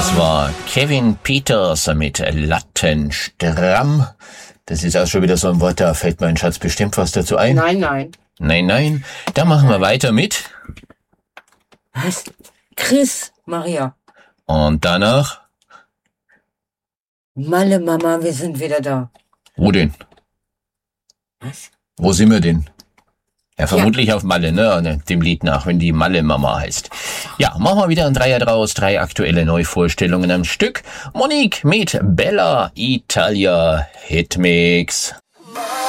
Das war Kevin Peters mit Lattenstramm. Das ist auch schon wieder so ein Wort, da fällt mein Schatz bestimmt was dazu ein. Nein. Nein. Dann machen wir weiter mit. Was? Chris, Maria. Und danach? Malle, Mama, wir sind wieder da. Wo denn? Was? Wo sind wir denn? Ja, vermutlich auf Malle, ne? Dem Lied nach, wenn die Malle-Mama heißt. Ja, machen wir wieder ein Dreier draus. 3 aktuelle Neuvorstellungen am Stück. Monique mit Bella Italia Hitmix.